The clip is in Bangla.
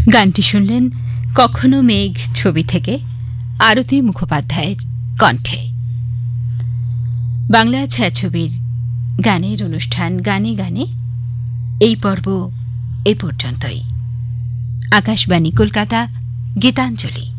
গানটি শুনলেন কখনো মেঘ ছবি থেকে আরতি মুখোপাধ্যায়ের কণ্ঠে। বাংলা ছায়াছবির গানের অনুষ্ঠান গানে গানে এই পর্ব এ পর্যন্তই। আকাশবাণী কলকাতা, গীতাঞ্জলি।